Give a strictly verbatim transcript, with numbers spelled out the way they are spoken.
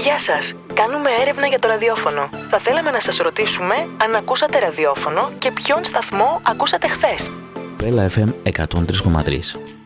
Γεια σας, κάνουμε έρευνα για το ραδιόφωνο. Θα θέλαμε να σας ρωτήσουμε αν ακούσατε ραδιόφωνο και ποιον σταθμό ακούσατε χθες. Πέλα εφ εμ εκατόν τρία κόμμα τρία.